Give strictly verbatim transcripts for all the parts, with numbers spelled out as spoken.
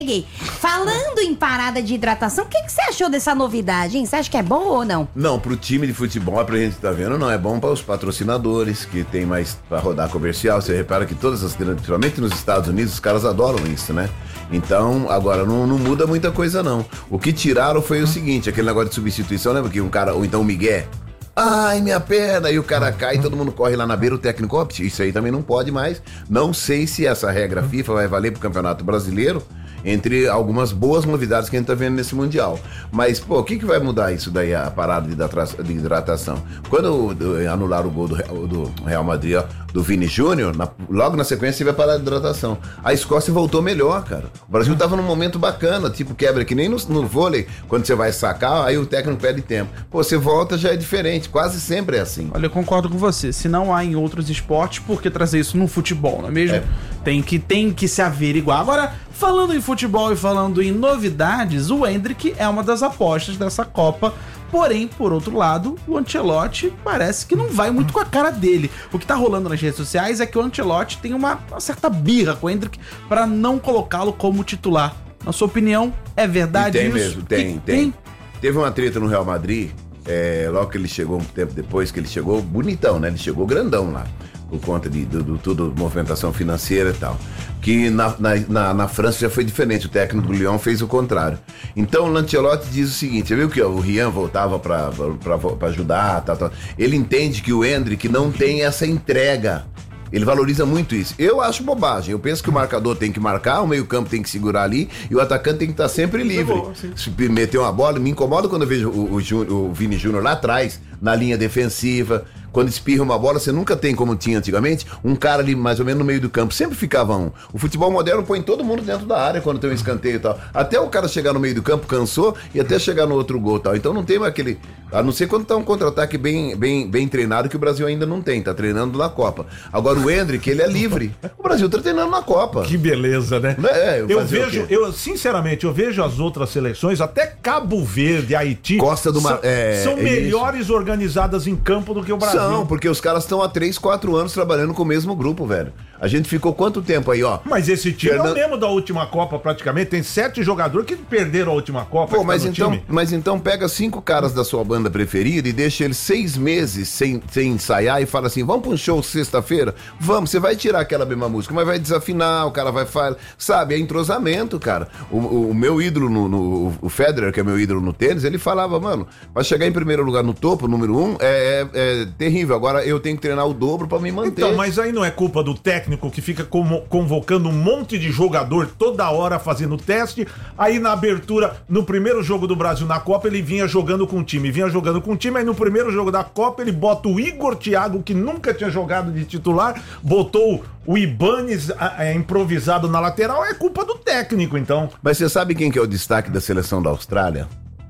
Falando em parada de hidratação, o que, que você achou dessa novidade, hein? Você acha que é bom ou não? Não, pro time de futebol, pra gente tá vendo, não é bom para os patrocinadores, que tem mais pra rodar comercial. Você repara que todas as grandes, principalmente nos Estados Unidos, os caras adoram isso, né? Então, agora, não, não muda muita coisa, não. O que tiraram foi o seguinte, aquele negócio de substituição, lembra que um cara, ou então o Miguel, ai, minha perna, e o cara cai, todo mundo corre lá na beira, o técnico, ó, isso aí também não pode mais. Não sei se essa regra FIFA vai valer pro Campeonato Brasileiro, entre algumas boas novidades que a gente tá vendo nesse Mundial. Mas, pô, o que que vai mudar isso daí, a parada de hidratação? Quando anularam o gol do, do Real Madrid, ó, do Vini Júnior, na, logo na sequência vai parar de hidratação. A Escócia voltou melhor, cara. O Brasil tava num momento bacana, tipo quebra, que nem no, no vôlei, quando você vai sacar, aí o técnico perde tempo. Pô, você volta, já é diferente, quase sempre é assim. Olha, eu concordo com você. Se não há em outros esportes, por que trazer isso no futebol, não é mesmo? É. Tem que, tem que se averiguar. Agora, falando em futebol e falando em novidades, o Endrick é uma das apostas dessa Copa. Porém, por outro lado, o Ancelotti parece que não vai muito com a cara dele. O que tá rolando nas redes sociais é que o Ancelotti tem uma, uma certa birra com o Endrick para não colocá-lo como titular. Na sua opinião, é verdade e tem isso? Mesmo, tem, tem, tem. Teve uma treta no Real Madrid, é, logo que ele chegou, um tempo depois que ele chegou, bonitão, né? Ele chegou grandão lá, por conta de, de, de tudo, movimentação financeira e tal. Que na, na, na, na França já foi diferente, o técnico do Lyon fez o contrário. Então o Ancelotti diz o seguinte, você viu que o Rian voltava pra, pra, pra ajudar, tal, tal. Ele entende que o Endrick não tem essa entrega. Ele valoriza muito isso. Eu acho bobagem. Eu penso que o marcador tem que marcar, o meio-campo tem que segurar ali e o atacante tem que estar sempre livre. Bom, se meter uma bola, me incomoda quando eu vejo o, o, Júnior, o Vini Júnior lá atrás, na linha defensiva. Quando espirra uma bola, você nunca tem, como tinha antigamente, um cara ali mais ou menos no meio do campo. Sempre ficava um. O futebol moderno põe todo mundo dentro da área quando tem um escanteio e tal. Até o cara chegar no meio do campo, cansou, e até chegar no outro gol e tal. Então não tem mais aquele... A não ser quando tá um contra-ataque bem, bem, bem treinado, que o Brasil ainda não tem. Tá treinando na Copa. Agora o Endrick, ele é livre. O Brasil tá treinando na Copa. Que beleza, né? É, eu eu vejo, eu sinceramente, eu vejo as outras seleções, até Cabo Verde, Haiti, Costa do Mar... são, é, são é melhores isso. organizadas em campo do que o Brasil. São, porque os caras estão há três, quatro anos trabalhando com o mesmo grupo, velho. A gente ficou quanto tempo aí, ó? Mas esse time Fernando... é o mesmo da última Copa, praticamente. Tem sete jogadores que perderam a última Copa. Pô, mas tá então, time. mas então pega cinco caras da sua banda preferida e deixa eles seis meses sem, sem ensaiar e fala assim, vamos pra um show sexta-feira? Vamos, você vai tirar aquela mesma música, mas vai desafinar, o cara vai falar, sabe, é entrosamento, cara. O, o, o meu ídolo, no, no, o Federer, que é meu ídolo no tênis, ele falava, mano, pra chegar em primeiro lugar no topo, número um, é, é, é terrível. Agora eu tenho que treinar o dobro pra me manter. Então, mas aí não é culpa do técnico que fica como convocando um monte de jogador toda hora fazendo teste, aí na abertura, no primeiro jogo do Brasil na Copa, ele vinha jogando com o time, vinha jogando com o time, aí no primeiro jogo da Copa ele bota o Igor Thiago, que nunca tinha jogado de titular, botou o Ibanes é, improvisado na lateral, é culpa do técnico, então. Mas você sabe quem que é o destaque da seleção da Austrália?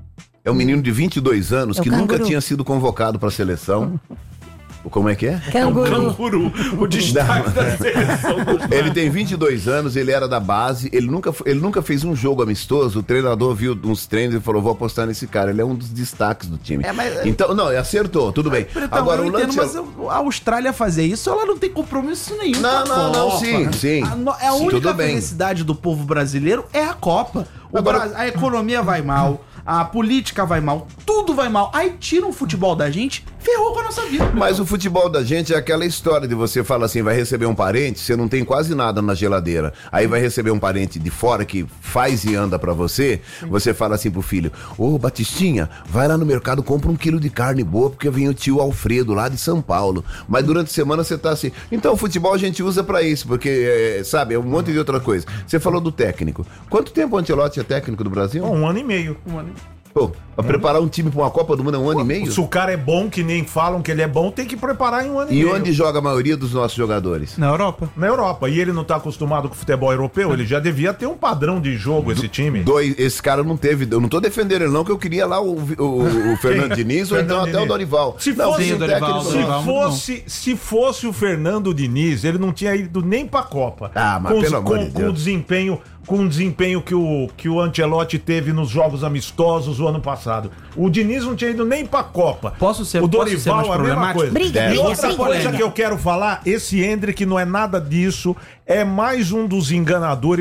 É um menino de vinte e dois anos é que nunca tinha sido convocado para a seleção. Como é que é? Canguru. É um canguru. O destaque da seleção. Ele tem vinte e dois anos, ele era da base, ele nunca, ele nunca fez um jogo amistoso, o treinador viu uns treinos e falou, vou apostar nesse cara, ele é um dos destaques do time. É, mas... Então, não, acertou, tudo bem. Então, Agora, eu o entendo, lance... mas a Austrália fazer isso, ela não tem compromisso nenhum. Não, não, não, sim, sim. A, é a sim, única felicidade do povo brasileiro é a Copa. O Agora... Brasil, a economia vai mal, a política vai mal, tudo vai mal. Aí tira o futebol da gente, ferrou com a nossa vida. Mas o futebol da gente é aquela história de você falar assim, vai receber um parente, você não tem quase nada na geladeira. Aí vai receber um parente de fora que faz e anda pra você, você fala assim pro filho, ô Batistinha, vai lá no mercado, compra um quilo de carne boa, porque vem o tio Alfredo lá de São Paulo. Mas durante a semana você tá assim. Então o futebol a gente usa pra isso, porque, é, sabe, é um monte de outra coisa. Você falou do técnico. Quanto tempo o Ancelotti é técnico do Brasil? Um ano e meio. Um ano e meio. Pô, pra preparar um time pra uma Copa do Mundo é um ano e meio? Se o cara é bom, que nem falam que ele é bom, tem que preparar em um ano e, e meio. E onde joga a maioria dos nossos jogadores? Na Europa. Na Europa. E ele não tá acostumado com o futebol europeu, ele já devia ter um padrão de jogo, esse time. Dois, esse cara não teve, eu não tô defendendo ele não, que eu queria lá o, o, o Fernando Diniz ou então até o Dorival. Se não, fosse, o Dorival, se, Dorival, fosse se fosse o Fernando Diniz, ele não tinha ido nem pra Copa. Ah, mas com, pelo amor com, de com Deus. o desempenho com o desempenho que o, que o Ancelotti teve nos jogos amistosos o ano passado. O Diniz não tinha ido nem pra Copa. Posso ser, o posso ser mais Dorival, a mesma coisa. Briga, e briga, outra briga, coisa briga. que eu quero falar, esse Endrick não é nada disso, é mais um dos enganadores.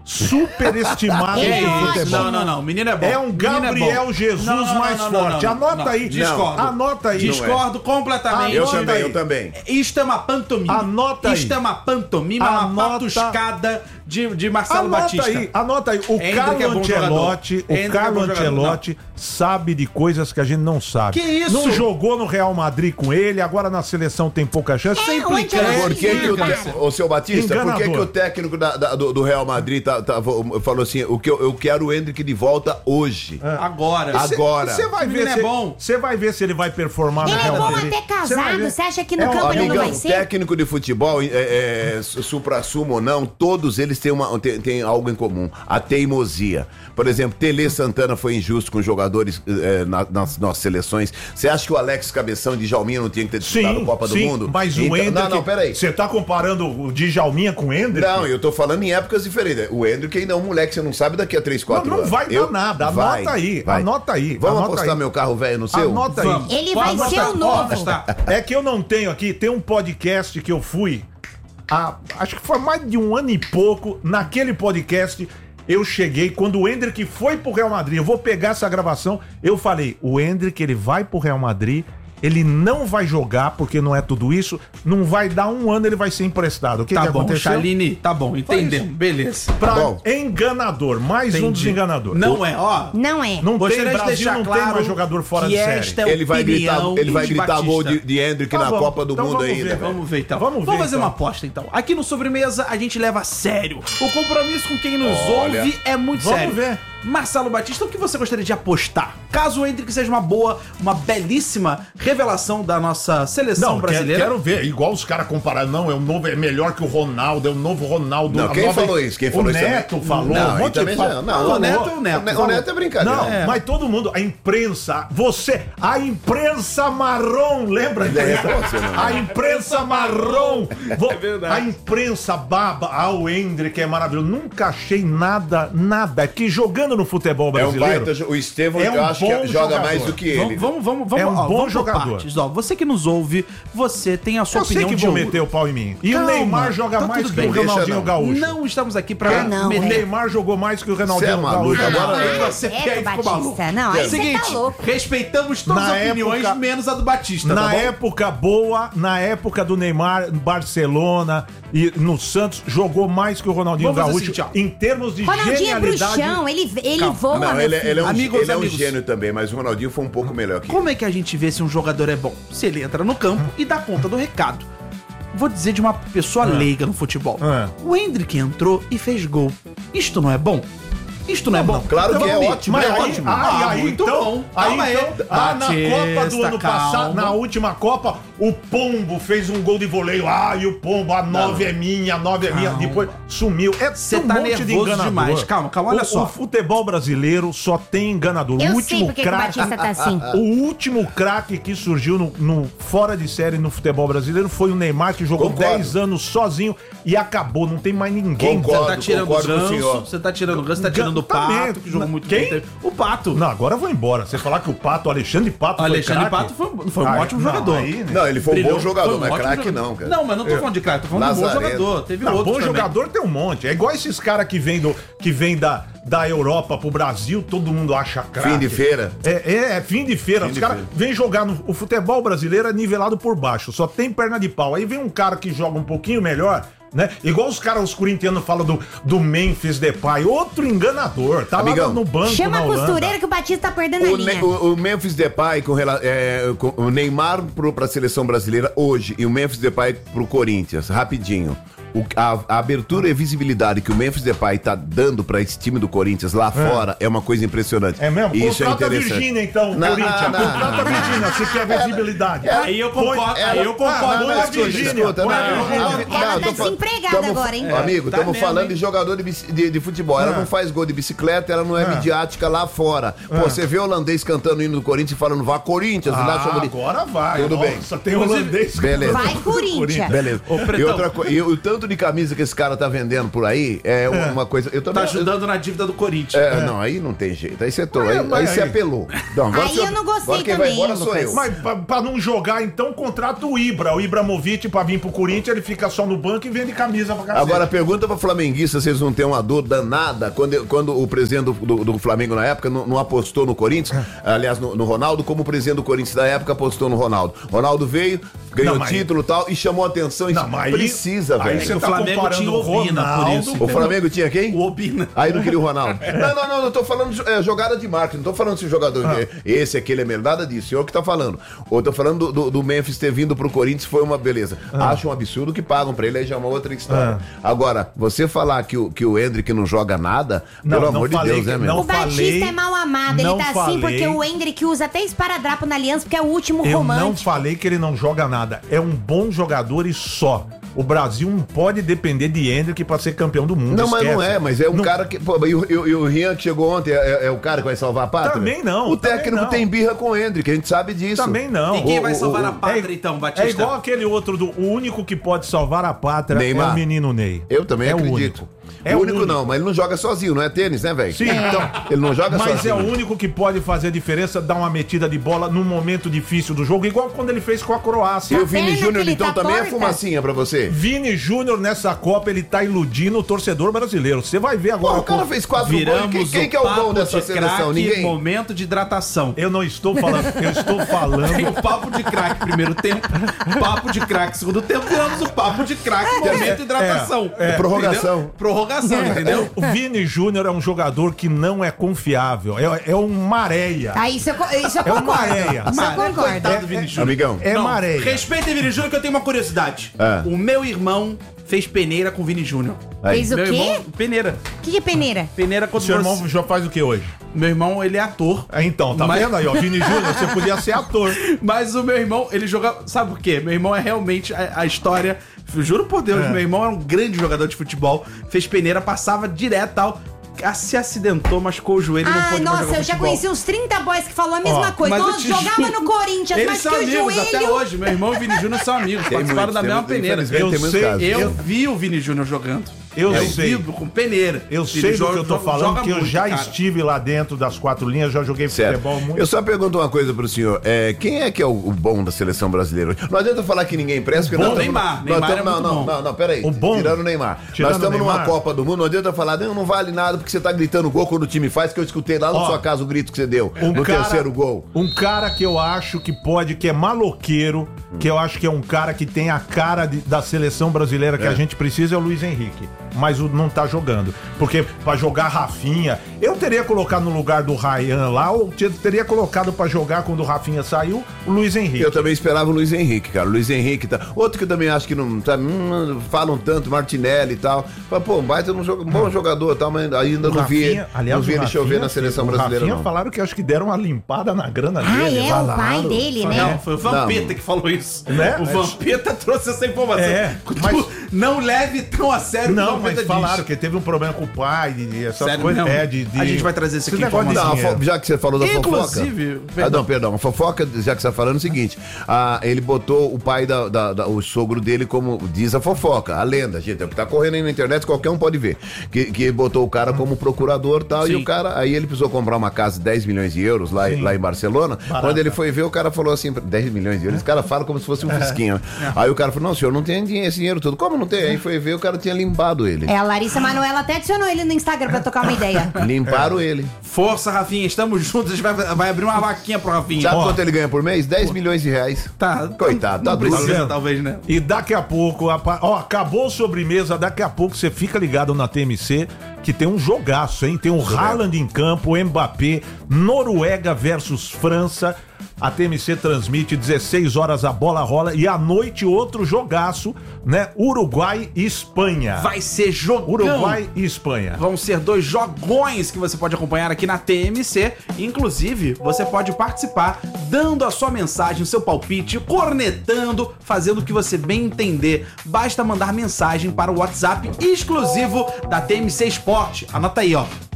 superestimado Ele é do ótimo. futebol. Não, não, não. O menino é bom. É um O menino é Gabriel bom. Jesus Não, não, não, mais não, não, forte. não, Anota não. aí. Discordo. Anota aí. Discordo completamente. Eu Anota também, aí. eu também. Isto é uma pantomima. Anota aí. Isto é uma pantomima, uma Anota- patuscada de, de Marcelo Anota Batista. aí, anota aí. O Hendrick Carlo é bom Ancelotti, jogador. o Hendrick é Carlo bom jogador. Ancelotti sabe de coisas que a gente não sabe. Que isso? Não jogou no Real Madrid com ele, agora na seleção tem pouca chance. É, Sempre o Ancelotti- Por que, que o, Cara. te... Ô, seu Batista, por que, Enganador. que o técnico da- da- do, do Real Madrid tá- tá- falou assim: o que eu, eu quero o Hendrick de volta hoje? Agora. Ah, Agora. Você vai Esse ver menino se é bom. Você vai ver se ele vai performar no Ele é Real bom Madrid. até Cê vai casado. ver. Você acha que no É um campo ele não Amigão, vai ser? técnico de futebol, é, é, supra-sumo ou não, todos eles têm, uma, têm, têm algo em comum. A teimosia. Por exemplo, Tele Santana foi injusto com jogadores é, na- nas nossas seleções. Você acha que o Alex Cabeção de Djalminha não tinha que ter disputado Sim, a Copa sim, do Mundo? mas o Então- Hendrick... Não, não, peraí. Você tá comparando o Djalminha com o Hendrick? Não, eu tô falando em épocas diferentes. O Hendrick ainda é um moleque, você não sabe daqui a três, quatro Não, não anos. vai dar Eu- nada. Anota vai, aí, vai. anota aí, Vamos anota apostar aí. meu carro velho no seu? Anota aí. Vamos. Ele Pode vai apostar, ser o pode novo. apostar. É que eu não tenho aqui, tem um podcast que eu fui, há, acho que foi mais de um ano e pouco, naquele podcast eu cheguei, quando o Hendrick foi pro Real Madrid, eu vou pegar essa gravação, eu falei, o Hendrick ele vai pro Real Madrid, ele não vai jogar, porque não é tudo isso, não vai dar um ano, ele vai ser emprestado. O que Tá que bom, aconteceu? Chaline, tá bom, entendemos. Beleza. Pra Bom. enganador, mais um dos Entendi. enganadores. Não é, ó. Não é. Não tem, Gostaria de Brasil deixar não claro tem mais jogador fora que de série. esta é Ele vai gritar, opinião ele vai de gritar Batista. gol de, de Hendrick Tá na bom, Copa do então Mundo vamos ainda. ver, velho. Vamos ver então. Vamos Vamos, ver, fazer então. uma aposta então. Aqui no Sobremesa a gente leva a sério. O compromisso com quem nos Olha. ouve é muito Vamos sério. ver. Marcelo Batista, o que você gostaria de apostar? Caso o Hendrick seja uma boa, uma belíssima revelação da nossa seleção Não, quero, brasileira. quero ver. Igual os caras compararam. Não, é o novo, é melhor que o Ronaldo, é o novo Ronaldo. Não, a quem nova- falou isso? Quem falou o isso Neto também? falou. Não, um e monte de também fa- já- não, falou. o Neto é o Neto. O Ne- o Neto é brincadeira. Não, É. mas todo mundo, a imprensa, você, a imprensa marrom, lembra? É, pode ser, não. A imprensa marrom. Vo- É verdade. A imprensa baba, ah, o Hendrick é maravilhoso. Nunca achei nada, nada. Que jogando no futebol É um brasileiro. baita. jo- O Estevão, É um eu acho bom que joga jogador. mais do que ele. Vamos, vamos, vamos, vamos, É um ó, bom vamos por jogador. partes. Ó, você que nos ouve, você tem a sua Eu sei opinião que de vão ouro. meter o pau em mim. E Calma, o Neymar joga tá mais tudo que bem. o Ronaldinho Deixa não. Gaúcho. Não estamos aqui pra Ah, não, O é. Neymar jogou mais que o Ronaldinho Cê é maluco, Gaúcho. agora- Aí Não, você é, quer ficou Batista. maluco. Não, aí É o você seguinte, tá louco. respeitamos todas Na as opiniões, época- menos a do Batista, Na tá bom? época boa, na época do Neymar, Barcelona e no Santos, jogou mais que o Ronaldinho Vamos fazer o Gaúcho. seguinte, ó. Em termos de Ronaldinho é genialidade. bruxão, ele, ele Calma. voa, Não, meu ele, é- filho. ele é um, Amigos, ele é um amigos. gênio também, mas o Ronaldinho foi um pouco melhor que ele. Como é que a gente vê se um jogador é bom? Se ele entra no campo e dá conta do recado. Vou dizer de uma pessoa leiga no futebol. Ah. O Hendrick entrou e fez gol. Isto não é bom? Isto não é bom? claro que é vamos ver. ótimo, Mas é aí, ótimo. aí, Ah, aí, muito então, bom. aí, Calma aí. então, ah, na Copa do ano Batista, passado, calma. na última Copa, o Pombo fez um gol de voleio. Ah, e o Pombo, a nove é minha, a nove é minha. Calma. Depois sumiu. É Cê um tá monte de nervoso enganador. demais. Calma, calma, olha O- só. O futebol brasileiro só tem enganador. Eu o sei último porque que o craque. Batista tá assim. O último craque que surgiu no, no fora de série no futebol brasileiro foi o Neymar, que jogou Concordo. dez anos sozinho e acabou. Não tem mais ninguém. Concordo. Você tá tirando o concordo com o Ganso, senhor. você tá tirando o Ganso, você tá tirando o Também. Pato, que jogou muito Quem? bem. O Pato. Não, agora eu vou embora. Você falar que o Pato, o Alexandre Pato, O Alexandre foi craque? Pato foi, foi um Aí- ótimo não, jogador. aí, né? Não, ele foi um Brilhou, bom jogador, foi um mas ótimo craque jogador. não, cara. Não, mas não tô falando de craque, tô falando de um bom Lazarento. jogador. Teve Não, outros bom também. jogador tem um monte. É igual esses caras que vêm do, que vem da, da Europa pro Brasil, todo mundo acha craque. Fim de feira. É, é, é fim de feira. Fim Os de caras feira. vêm jogar no o futebol brasileiro é nivelado por baixo, só tem perna de pau. Aí vem um cara que joga um pouquinho melhor, né? Igual os caras, os corintianos falam do, do Memphis Depay, outro enganador. Tá Amigão, lá no banco Chama na a Holanda. costureira que o Batista tá perdendo a O, linha. Ne- o- o Memphis Depay com, rela- é, com o Neymar pro, pra seleção brasileira hoje e o Memphis Depay pro Corinthians, rapidinho. O- a, a abertura e visibilidade que o Memphis Depay tá dando pra esse time do Corinthians lá fora é uma coisa impressionante. É mesmo? E Isso é Contrata a interessante. Virgínia, então, Não, Corinthians. não, não, Contrata a não. Virgínia, se quer visibilidade. Aí eu concordo, Põe- aí eu concordo. Ah, Não, põe não, a escuta, Virgínia. escuta, põe a não, Virgínia. não, Ela não, tá tô fa- desempregada tamo- agora, hein? Amigo, tá estamos mesmo, falando hein? de jogador de, bici- de- de futebol. Ela Ah. não faz gol de bicicleta, ela não é Ah. midiática lá fora. Pô, você vê o holandês cantando o hino do Corinthians e falando, vá Corinthians, lá Ah, sobre... agora vai. Tudo bem. Nossa, tem holandês. Beleza. Vai, Corinthians. Beleza. Ô, Pretão. E outra coisa, e o tanto de camisa que esse cara tá vendendo por aí é uma coisa. Eu também, Tá ajudando na dívida do Corinthians. É, não, aí não tem jeito. Aí você tô, É, aí, mas aí você aí- apelou. Não, agora Aí você- eu não gostei agora quem também, vai embora sou Lucas. eu. Mas pra, pra não jogar, então, contrata o Ibra. O Ibramovic pra vir pro Corinthians, ele fica só no banco e vende camisa pra cacete. Agora pergunta pra flamenguista se eles não têm uma dor danada quando, quando o presidente do, do- do Flamengo na época não, não apostou no Corinthians, aliás, no, no Ronaldo, como o presidente do Corinthians da época apostou no Ronaldo. Ronaldo veio, ganhou Não, mas- título e tal, e chamou a atenção. E Não, mas aí- precisa, aí velho. você O tá Flamengo comparando tinha o o Obina, por Ronaldo isso. O Flamengo tinha quem? O Obina. Aí não queria o Ronaldo. Não, não, não, eu tô falando de é, jogada de marketing, não tô falando se jogador. Ah. Esse, aquele é melhor, nada disso, o senhor que tá falando. Ou tô falando do, do, do Memphis ter vindo pro Corinthians, foi uma beleza. Ah. Acho um absurdo que pagam pra ele, aí já é uma outra história. Agora, você falar que o, que o Hendrick não joga nada, Não, pelo não amor de falei Deus, que- né, meu? não O Batista falei- é mal amado, não ele tá falei- assim porque o Hendrick usa até esparadrapo na aliança, porque é o último Eu romântico. não falei que ele não joga nada. É um bom jogador e só. O Brasil não pode depender de Hendrick pra ser campeão do mundo. Não, mas não esquece. é, mas é um Não- cara que. Pô, e, o, e o- e o Rian que chegou ontem é, é- é o cara que vai salvar a pátria? Também não, O também técnico não. tem birra com o Hendrick, a gente sabe disso. Também não. E quem O- vai o- salvar o- a pátria, é- então, Batista? É igual aquele outro, do, o único que pode salvar a pátria Neymar. é o menino Ney. Eu também é acredito. O único. É o único, não, mas ele não joga sozinho, não é tênis, né, velho? Sim, então. Ele não joga Mas sozinho. é o único que pode fazer a diferença, dar uma metida de bola num momento difícil do jogo, igual quando ele fez com a Croácia. E o Vini perna Júnior, que ele então, tá também é torta. fumacinha pra você? Vini Júnior nessa Copa, ele tá iludindo o torcedor brasileiro. Você vai ver agora. Pô, o cara com- fez quatro gols. Quem, Viramos quem o que é o bom papo dessa de seleção? craque, Ninguém? momento de hidratação. Eu não estou falando, eu estou Tem falando. o papo de craque primeiro tempo, papo de craque segundo tempo, viramos o papo de craque, momento de hidratação. é, prorrogação. Entendeu? Prorrogação, entendeu? O Vini Júnior é um jogador que não é confiável. É, é um maréia. Ah, isso eu, co- isso eu É uma concordo. areia. Isso eu Maré, concordo. coitado do Vini Júnior. Amigão. É Não, maréia. Respeita o Vini Júnior que eu tenho uma curiosidade. Ah. O meu irmão fez peneira com o Vini Júnior. Aí. Fez o Meu quê? irmão, peneira. O que, que é peneira? Peneira O quando seu irmão você... já faz o que hoje? Meu irmão, ele é ator. É, então, tá Mas- vendo aí, ó? Vini Júnior, você podia ser ator. Mas o meu irmão, ele joga. Sabe por quê? Meu irmão é realmente a, a história. Juro por Deus, É. meu irmão era um grande jogador de futebol. Fez peneira, passava direto e tal. ah, Se acidentou, machucou o joelho e não Ah, pôde mais nossa, jogar eu já futebol. conheci uns trinta boys que falou a mesma Ó, coisa. Mas eu Nossa, te jogava juro, no Corinthians, Eles mas são que o amigos joelho... até hoje. Meu irmão e o Vini Júnior são amigos. Tem Participaram muitos, da tem mesma muitos, peneira. infelizmente, Eu tem muitos sei, casos. Eu Eu- vi o Vini Júnior jogando. Eu Eu sei. vi com peneira. Eu Ele sei do joga- que eu tô joga- falando, joga que eu muito, já cara. estive lá dentro das quatro linhas, já joguei Certo. futebol muito. Eu só pergunto uma coisa pro senhor. É, quem é que é o, o bom da seleção brasileira hoje? Não adianta falar que ninguém presta, porque Bom, nós tamo- Neymar. nós Neymar tamo- é não, muito não, bom. não, não, peraí. O bom- Tirando o Neymar. Tirando nós estamos o numa Neymar. Copa do Mundo, não adianta falar, não, não vale nada porque você tá gritando gol quando o time faz, que eu escutei lá na Ó, sua casa o grito que você deu Um no cara- terceiro gol. Um cara que eu acho que pode, que é maloqueiro, que eu acho que é um cara que tem a cara de- da seleção brasileira que É. a gente precisa é o Luiz Henrique. Mas o, não tá jogando. Porque pra jogar Rafinha, eu teria colocado no lugar do Ryan lá, ou te- teria colocado pra jogar quando o Rafinha saiu, o Luiz Henrique. Eu também esperava o Luiz Henrique, cara. O Luiz Henrique tá. Outro que eu também acho que não. Tá, hum, falam tanto, Martinelli e tal. Fala, pô, um baita um, jo- um bom jogador e tal, mas ainda O não vi, Rafinha- aliás, não vi o ele chover Rafinha, na seleção o brasileira, Rafinha não. falaram que acho que deram uma limpada na grana Ah, dele. é? O falaram. pai dele, né? Não, foi o Vampeta Não. que falou isso. Né? O Vampeta trouxe essa informação. É, Tu mas- não leve tão a sério o que o Não, Vampeta mas falaram diz. que teve um problema com o pai e essas Sério coisas. mesmo? É, de, de- A gente vai trazer isso Esse aqui negócio de Não, a dinheiro. fo- já que você falou da Inclusive, fofoca. Ah, perdão. não, perdão. A fofoca, já que você tá falando, é o seguinte: ah, ele botou o pai, da, da- da- o sogro dele, como diz a fofoca, a lenda, gente. É o que tá correndo aí na internet, qualquer um pode ver. Que, que botou o cara como procurador e tal. Sim. E o cara, aí ele precisou comprar uma casa de dez milhões de euros lá, lá em Barcelona. Barata. Quando ele foi ver, o cara falou assim: dez milhões de euros. Esse cara fala como se fosse um fisquinho. né? Aí o cara falou: não, senhor, não tem dinheiro, esse dinheiro todo. Como não tem? Aí foi ver, o cara tinha limpado ele. É, a Larissa Manoela até adicionou ele no Instagram pra tocar uma ideia. Limparam ele. Força, Rafinha, estamos juntos. A gente vai, vai abrir uma vaquinha pro Rafinha. Sabe Ó, quanto ele ganha por mês? dez milhões de reais. Tá. Coitado, tá não duro, precisa, né? talvez, né? E daqui a pouco, apa- ó, acabou a sobremesa, daqui a pouco você fica ligado na T M C, que tem um jogaço, hein? Tem o Haaland em campo, o Mbappé, Noruega versus França. A T M C transmite dezesseis horas, a bola rola e à noite outro jogaço, né? Uruguai e Espanha. Vai ser jogão. Uruguai e Espanha. Vão ser dois jogões que você pode acompanhar aqui na T M C. Inclusive, você pode participar dando a sua mensagem, o seu palpite, cornetando, fazendo o que você bem entender. Basta mandar mensagem para o WhatsApp exclusivo da T M C Esporte. Anota aí, ó.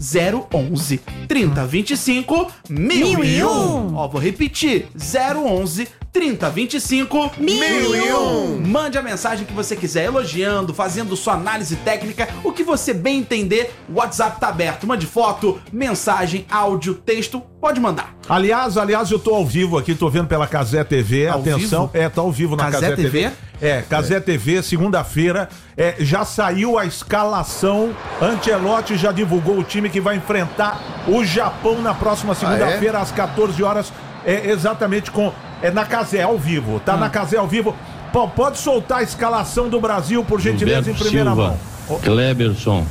zero onze, trinta, vinte e cinco, mil e um. Ó, vou repetir, zero onze, trinta, vinte e cinco, Mil e um. Mande a mensagem que você quiser, elogiando, fazendo sua análise técnica, o que você bem entender. O WhatsApp tá aberto. Mande foto, mensagem, áudio, texto, pode mandar. Aliás, aliás, eu tô ao vivo aqui, tô vendo pela Cazé T V, Ao atenção. vivo? É, tá ao vivo na Cazé Cazé T V. T V? É, Cazé T V, segunda-feira. É, já saiu a escalação. Ancelotti já divulgou o time que vai enfrentar o Japão na próxima segunda-feira, às quatorze horas. É exatamente com. É na Cazé, ao vivo. Tá Ah. na Cazé ao vivo. Pô, pode soltar a escalação do Brasil, por gentileza, Gilberto em primeira Silva, mão. Cleberson,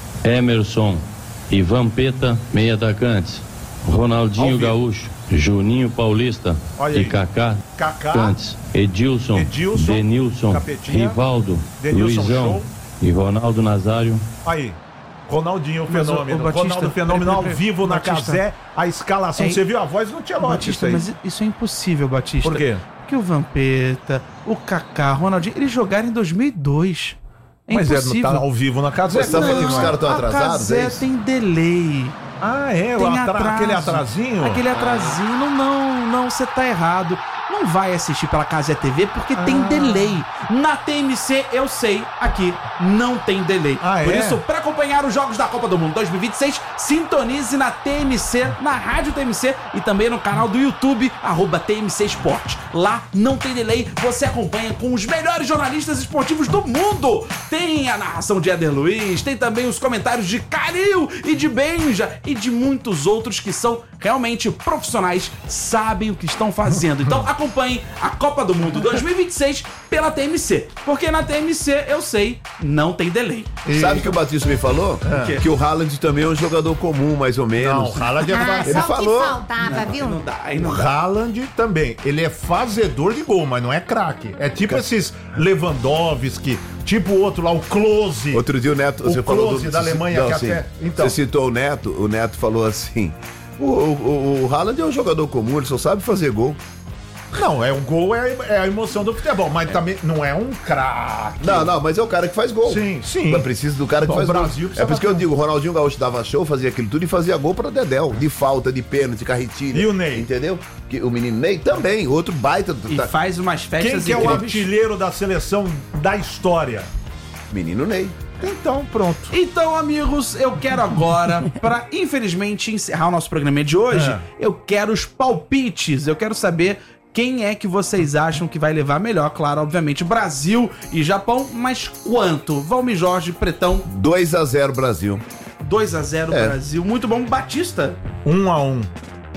Emerson e Vampeta, meia atacantes. Ronaldinho Ao vivo. Gaúcho, Juninho Paulista Olha e aí. Kaká, Kaká, atacantes. Edilson, Edilson, Denilson, Capetinha, Rivaldo, Denilson, Luizão show. e Ronaldo Nazário. Aí. Ronaldinho, o Mas o- fenômeno. o Batista- Ronaldo Fenômeno ao peraí, peraí, vivo na Batista. Cazé, a escalação. É- Você viu a voz do Ancelotti? Batista, isso aí. mas isso é impossível, Batista. Por quê? Porque o Vampeta, o Kaká, o Ronaldinho, eles jogaram em dois mil e dois. É Mas é, não impossível. tá ao vivo na Cazé. Você tá falando que os caras estão a atrasados, Cazé é isso? tem delay. Ah, é? Tem o atra- atraso. Aquele atrasinho? Aquele atrasinho, não, não, você tá errado. Não vai assistir pela Cazé T V porque tem Ah. delay. Na T M C, eu sei, aqui não tem delay. Ah, Por é? isso, pra acompanhar os Jogos da Copa do Mundo dois mil e vinte e seis, sintonize na T M C, na Rádio T M C e também no canal do YouTube, arroba T M C Esporte. Lá não tem delay, você acompanha com os melhores jornalistas esportivos do mundo. Tem a narração de Éder Luiz, tem também os comentários de Calil e de Benja e de muitos outros que são realmente profissionais, sabem o que estão fazendo. Então acompanhe a Copa do Mundo dois mil e vinte e seis pela T M C, porque na T M C, eu sei, não tem delay. Sabe o que o Batista me falou? quê? Que o Haaland também é um jogador comum, mais ou Não, menos. o Haaland é Ah, fa- Ele só o falou. que faltava, viu? Não dá, aí O não dá. Haaland também. Ele é fazedor de gol, mas não é craque. É tipo esses Lewandowski, tipo o outro lá, o Klose. Outro dia o Neto, O você falou Klose da Alemanha não, que sim. até- então. Você citou o Neto, o Neto falou assim: o, o, o Haaland é um jogador comum, ele só sabe fazer gol. Não, é um gol, é, é a emoção do futebol, mas também não é um craque. Não, não, mas é o cara que faz gol. Sim, sim. Mas precisa do cara que Bom, faz o gol. Brasil É precisa por isso que eu bater um- digo, o Ronaldinho Gaúcho dava show, fazia aquilo tudo e fazia gol pra Dedéu. De falta, de pênalti, carretilha. E o Ney? Entendeu? Que, o menino Ney também, outro baita. E tá- faz umas festas Quem que é o incríveis. artilheiro da seleção da história? Menino Ney. Então, pronto. Então, amigos, eu quero agora, pra infelizmente encerrar o nosso programa de hoje, É. eu quero os palpites. Eu quero saber quem é que vocês acham que vai levar melhor. Claro, obviamente, Brasil e Japão, mas quanto? Valmir Jorge, Pretão, dois a zero Brasil. dois a zero É. Brasil. Muito bom. Batista. Um a um.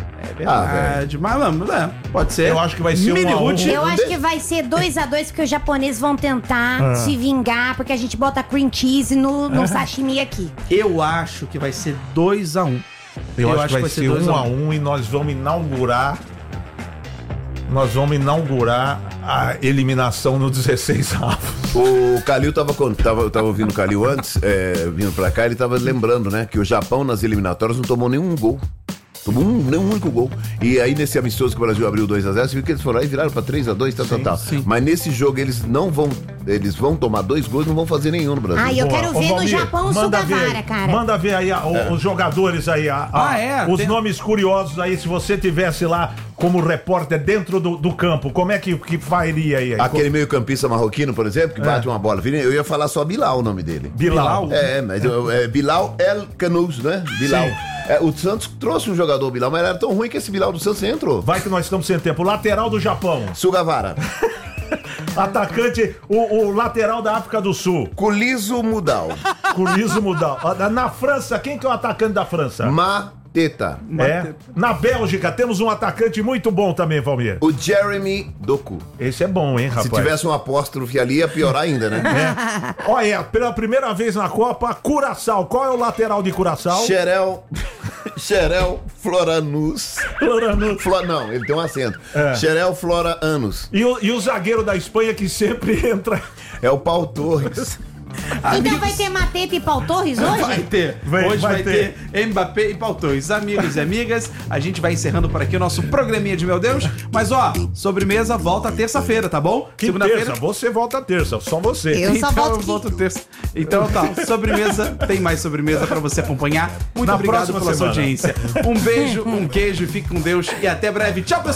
É verdade. mas vamos, é, pode ser. Eu acho que vai ser um Mini a um. Ruth. Eu acho que vai ser dois a dois porque os japoneses vão tentar se vingar, porque a gente bota cream cheese no, no sashimi aqui. Eu acho que vai ser dois a um. Eu, acho, que vai ser dois um a um e nós vamos inaugurar. Nós vamos inaugurar a eliminação no dezesseis avos. O Calil tava, con- tava, eu tava ouvindo o Calil antes, é, vindo pra cá, ele tava lembrando, né, que o Japão nas eliminatórias não tomou nenhum gol. Tomou um, nenhum único gol. E aí, nesse amistoso que o Brasil abriu dois a zero, você viu que eles foram lá e viraram pra três a dois, tal, tal, tal. sim. Mas nesse jogo eles não vão. Eles vão tomar dois gols e não vão fazer nenhum no Brasil. Ah, eu Boa. quero Ô, ver no Valmir, Japão o manda ver Sugawara, aí, cara. Manda ver aí a- o- os jogadores aí, a- a- Ah, é? os Tem- nomes curiosos aí, se você tivesse lá como repórter dentro do, do campo, como é que, que faria aí? aí? Aquele meio-campista marroquino, por exemplo, que bate uma bola. Eu ia falar só Bilal o nome dele. Bilal. É, mas eu- é Bilal El Canous, né? Bilal. Sim. É, o Santos trouxe um jogador Bilal, mas ele era tão ruim que esse Bilal do Santos entrou. Vai que nós estamos sem tempo. Lateral do Japão. Sugawara. Atacante, o, o lateral da África do Sul. Kulizo Mudal. Culizo Mudal. Na França, quem que é o atacante da França? Mateta. É. Na Bélgica, temos um atacante muito bom também, Valmir. O Jeremy Doku. Esse é bom, hein, rapaz? Se tivesse um apóstrofe ali, ia piorar ainda, né? É. Olha, pela primeira vez na Copa, Curaçao. Qual é o lateral de Curaçao? Xerel. Xerel Floranus. Floranus. Flo, não, ele tem um acento. É. Xerel Flora Anus. E o, e o zagueiro da Espanha que sempre entra. É o Pau Torres. Então Amigos, vai ter Mateta e Paul Torres hoje? Vai ter. Vai- Hoje vai, vai ter. ter. Mbappé e Paul Torres. Amigos e amigas, a gente vai encerrando por aqui o nosso programinha de Meu Deus. Mas ó, sobremesa volta terça-feira, tá bom? Que terça? Você volta terça, só você. Eu só então volto eu que- volto terça. Então tá, sobremesa, tem mais sobremesa pra você acompanhar. Muito Na obrigado próxima pela sua semana. audiência. Um beijo, um queijo, fique com Deus e até breve. Tchau, pessoal!